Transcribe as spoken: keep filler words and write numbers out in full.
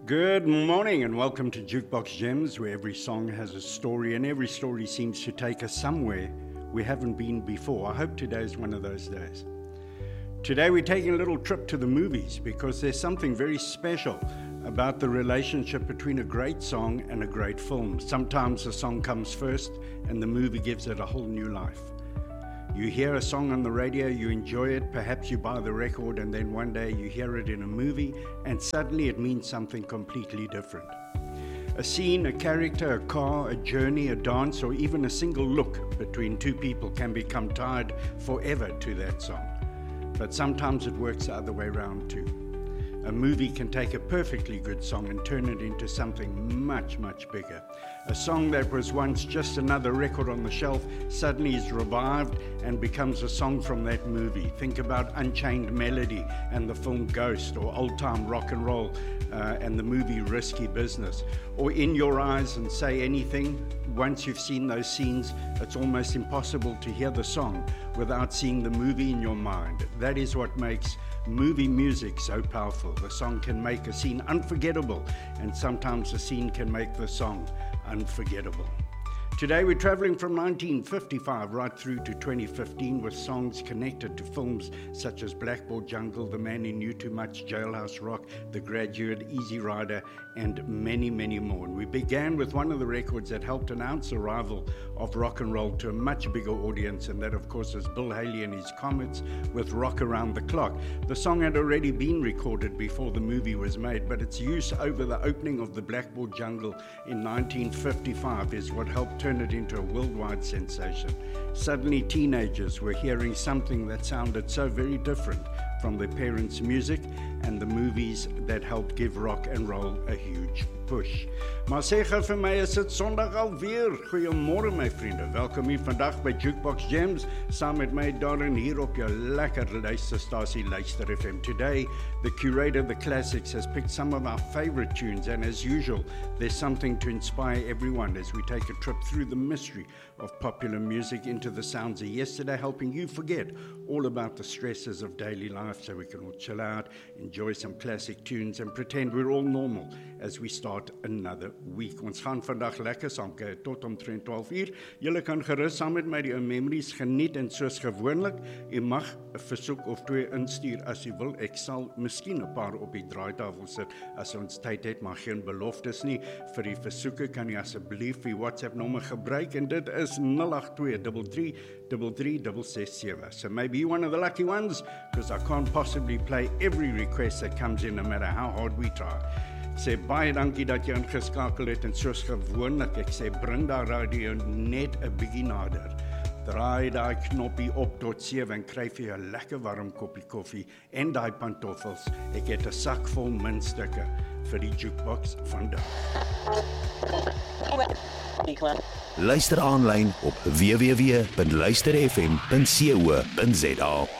Good morning and welcome to Jukebox Gems, where every song has a story and every story seems to take us somewhere we haven't been before. I hope today is one of those days. Today we're taking a little trip to the movies because there's something very special about the relationship between a great song and a great film. Sometimes the song comes first and the movie gives it a whole new life. You hear a song on the radio, you enjoy it, perhaps you buy the record, and then one day you hear it in a movie and suddenly it means something completely different. A scene, a character, a car, a journey, a dance, or even a single look between two people can become tied forever to that song. But sometimes it works the other way around too. A movie can take a perfectly good song and turn it into something much, much bigger. A song that was once just another record on the shelf suddenly is revived and becomes a song from that movie. Think about Unchained Melody and the film Ghost, or Old Time Rock and Roll uh, and the movie Risky Business, or In Your Eyes and Say Anything. Once you've seen those scenes, it's almost impossible to hear the song without seeing the movie in your mind. That is what makes movie music so powerful. The song can make a scene unforgettable, and sometimes a scene can make the song unforgettable. Today we're traveling from nineteen fifty-five right through to twenty fifteen with songs connected to films such as Blackboard Jungle, The Man Who Knew Too Much, Jailhouse Rock, The Graduate, Easy Rider, and many, many more. And we began with one of the records that helped announce the arrival of rock and roll to a much bigger audience, and that of course is Bill Haley and his Comets with Rock Around the Clock. The song had already been recorded before the movie was made, but its use over the opening of the Blackboard Jungle in nineteen fifty-five is what helped turn it into a worldwide sensation. Suddenly teenagers were hearing something that sounded so very different from their parents' music and the movies that helped give rock and roll a huge push. Maar sê gou vir my, is dit Sondag alweer? Goeiemôre my vriende, welkom hier vandag by Jukebox Gems, saam met my Darren hier op jou lekker luisterstasie Luister F M. Today, the curator of the classics has picked some of our favorite tunes, and as usual, there's something to inspire everyone as we take a trip through the mystery of popular music into the sounds of yesterday, helping you forget all about the stresses of daily life so we can all chill out, enjoy some classic tunes and pretend we're all normal as we start another week. Ons gaan vandag lekker saam kyk tot omtrent twaalf uur. Julle kan gerus saam met my die ou memories geniet, en soos gewoonlik, u mag 'n versoek of twee instuur as u wil. Ek sal miskien 'n paar op die draaitafel sit as ons tyd het, maar geen beloftes nie. Vir die versoeke kan u asseblief die WhatsApp nommer gebruik, en dit is nul agt twee drie drie drie drie ses ses sewe. So maybe you're one of the lucky ones, because I can't possibly play every request that comes in no matter how hard we try. Ek sê baie dankie dat jy ingeskakel het, en soos gewoonlik, ek sê bring daai radio net 'n bietjie nader. Draai daai knoppie op tot sewe en kry vir jou 'n lekker warm koppie koffie en daai pantoffels. Ek het 'n sak vol muntstukke vir die jukebox vandag. Luister aanlyn op w w w punt luister f m punt co punt za.